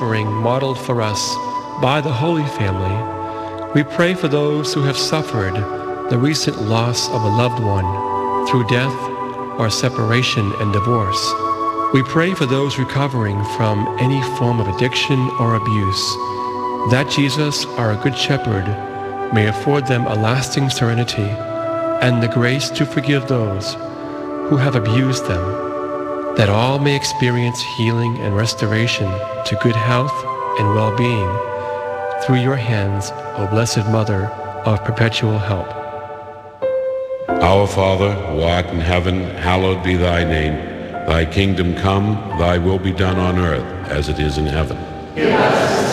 suffering modeled for us by the Holy Family, we pray for those who have suffered the recent loss of a loved one through death or separation and divorce. We pray for those recovering from any form of addiction or abuse, that Jesus, our Good Shepherd, may afford them a lasting serenity and the grace to forgive those who have abused them, that all may experience healing and restoration to good health and well-being through your hands, O Blessed Mother of perpetual help. Our Father, who art in heaven, hallowed be thy name. Thy kingdom come, thy will be done on earth as it is in heaven. Give us